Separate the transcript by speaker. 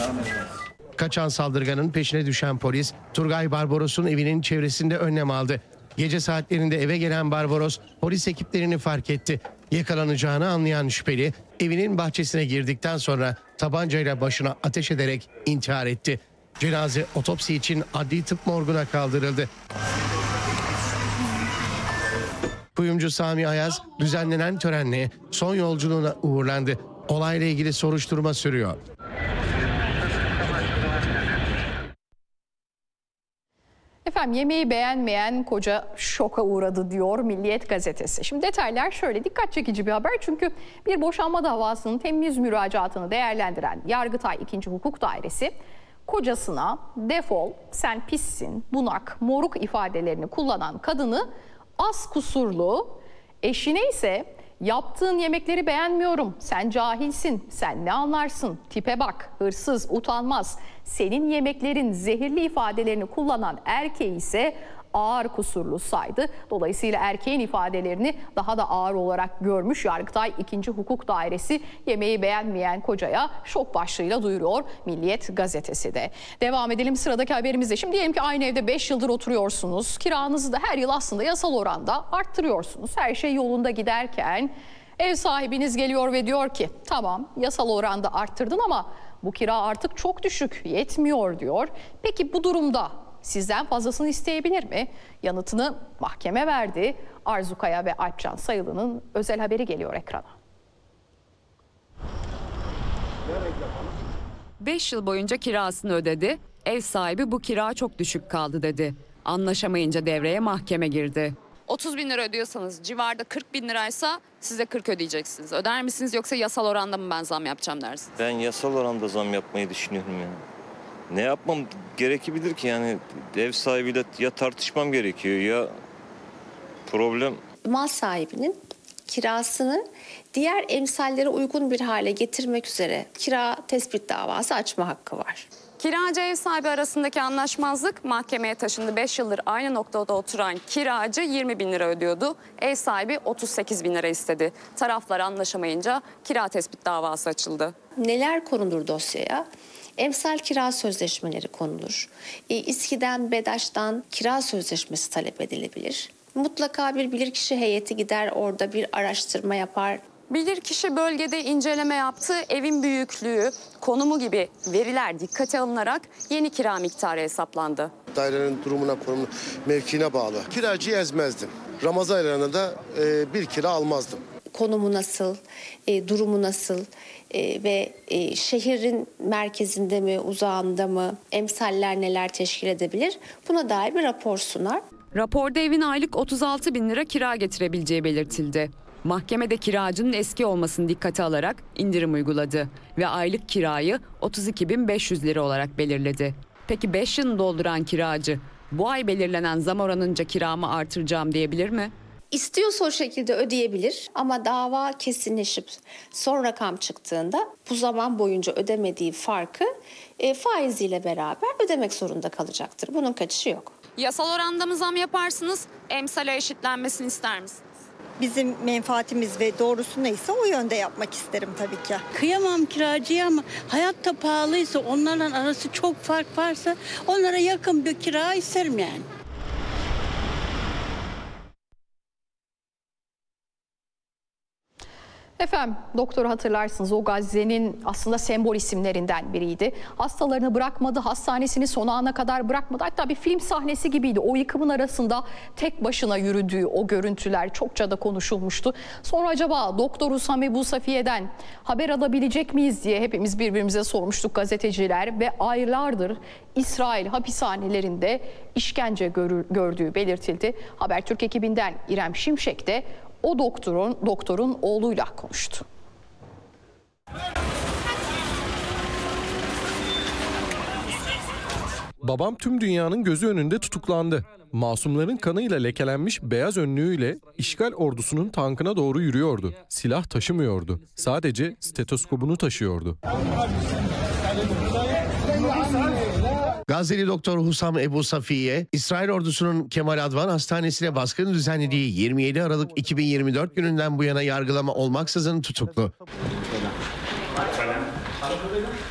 Speaker 1: Kaçan saldırganın peşine düşen polis, Turgay Barbaros'un evinin çevresinde önlem aldı. Gece saatlerinde eve gelen Barbaros, polis ekiplerini fark etti. Yakalanacağını anlayan şüpheli, evinin bahçesine girdikten sonra tabancayla başına ateş ederek intihar etti. Cenaze otopsi için adli tıp morguna kaldırıldı. Kuyumcu Sami Ayaz düzenlenen törenle son yolculuğuna uğurlandı. Olayla ilgili soruşturma sürüyor.
Speaker 2: Efendim, yemeği beğenmeyen koca şoka uğradı diyor Milliyet gazetesi. Şimdi detaylar şöyle, dikkat çekici bir haber çünkü bir boşanma davasının temiz müracaatını değerlendiren Yargıtay 2. Hukuk Dairesi kocasına defol, sen pissin, bunak, moruk ifadelerini kullanan kadını az kusurlu, eşine ise yaptığın yemekleri beğenmiyorum, sen cahilsin, sen ne anlarsın, tipe bak, hırsız, utanmaz, senin yemeklerin zehirli ifadelerini kullanan erkeği ise ağır kusurlu saydı. Dolayısıyla erkeğin ifadelerini daha da ağır olarak görmüş Yargıtay 2. Hukuk Dairesi yemeği beğenmeyen kocaya şok başlığıyla duyuruyor Milliyet gazetesi de. Devam edelim sıradaki haberimizde. Şimdi diyelim ki aynı evde 5 yıldır oturuyorsunuz. Kiranızı da her yıl aslında yasal oranda arttırıyorsunuz. Her şey yolunda giderken ev sahibiniz geliyor ve diyor ki tamam, yasal oranda arttırdın ama bu kira artık çok düşük, yetmiyor diyor. Peki bu durumda sizden fazlasını isteyebilir mi? Yanıtını mahkeme verdi. Arzu Kaya ve Alpcan Sayılı'nın özel haberi geliyor ekrana.
Speaker 3: 5 yıl boyunca kirasını ödedi. Ev sahibi bu kira çok düşük kaldı dedi. Anlaşamayınca devreye mahkeme girdi. 30 bin lira ödüyorsanız civarda 40 bin liraysa size 40 ödeyeceksiniz. Öder misiniz yoksa yasal oranda mı ben zam yapacağım dersiniz?
Speaker 4: Ben yasal oranda zam yapmayı düşünüyorum yani. Ne yapmam gerekebilir ki yani ev sahibiyle ya tartışmam gerekiyor ya problem.
Speaker 5: Mal sahibinin kirasını diğer emsallere uygun bir hale getirmek üzere kira tespit davası açma hakkı var.
Speaker 3: Kiracı ev sahibi arasındaki anlaşmazlık mahkemeye taşındı. 5 yıldır aynı noktada oturan kiracı 20 bin lira ödüyordu. Ev sahibi 38 bin lira istedi. Taraflar anlaşamayınca kira tespit davası açıldı.
Speaker 5: Neler konulur dosyaya? Emsal kira sözleşmeleri konulur. İSKİ'den, BEDAŞ'tan kira sözleşmesi talep edilebilir. Mutlaka bir bilirkişi heyeti gider, orada bir araştırma yapar.
Speaker 3: Bilirkişi bölgede inceleme yaptı. Evin büyüklüğü, konumu gibi veriler dikkate alınarak yeni kira miktarı hesaplandı.
Speaker 6: Dairenin durumuna, konumuna, mevkiine bağlı. Kiracıyı ezmezdim. Ramazan aylarında da bir kira almazdım.
Speaker 5: Konumu nasıl, durumu nasıl ve şehrin merkezinde mi, uzağında mı, emsaller neler teşkil edebilir? Buna dair bir rapor sunar.
Speaker 3: Raporda evin aylık 36 bin lira kira getirebileceği belirtildi. Mahkemede kiracının eski olmasını dikkate alarak indirim uyguladı ve aylık kirayı 32.500 lira olarak belirledi. Peki 5 yılını dolduran kiracı bu ay belirlenen zam oranınca kiramı artıracağım diyebilir mi?
Speaker 5: İstiyorsa o şekilde ödeyebilir ama dava kesinleşip son rakam çıktığında bu zaman boyunca ödemediği farkı faiziyle beraber ödemek zorunda kalacaktır. Bunun kaçışı yok.
Speaker 3: Yasal oranda mı zam yaparsınız, emsale eşitlenmesini ister misiniz?
Speaker 7: Bizim menfaatimiz ve doğrusu neyse o yönde yapmak isterim tabii ki.
Speaker 8: Kıyamam kiracıya ama hayat da pahalıysa, onlarla arası çok fark varsa onlara yakın bir kira isterim yani.
Speaker 2: Efendim, doktoru hatırlarsınız, o Gazze'nin aslında sembol isimlerinden biriydi. Hastalarını bırakmadı, hastanesini son ana kadar bırakmadı. Hatta bir film sahnesi gibiydi. O yıkımın arasında tek başına yürüdüğü o görüntüler çokça da konuşulmuştu. Sonra acaba Doktor Husam Ebu Safiye'den haber alabilecek miyiz diye hepimiz birbirimize sormuştuk, gazeteciler, ve aylardır İsrail hapishanelerinde işkence gördüğü belirtildi. Habertürk ekibinden İrem Şimşek de o doktorun oğluyla konuştu.
Speaker 9: Babam tüm dünyanın gözü önünde tutuklandı. Masumların kanıyla lekelenmiş beyaz önlüğüyle işgal ordusunun tankına doğru yürüyordu. Silah taşımıyordu. Sadece stetoskopunu taşıyordu.
Speaker 1: Gazze'li Doktor Husam Ebu Safiye, İsrail ordusunun Kemal Advan Hastanesi'ne baskın düzenlediği 27 Aralık 2024 gününden bu yana yargılama olmaksızın tutuklu.